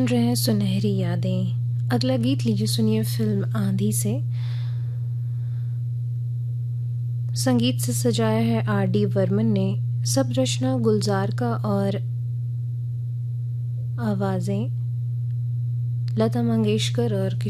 सुन रहे हैं सुनहरी यादें। अगला गीत लीजिए, सुनिए फिल्म आंधी से। संगीत से सजाया है R.D. बर्मन ने, सब रचना गुलजार का और आवाजें लता मंगेशकर और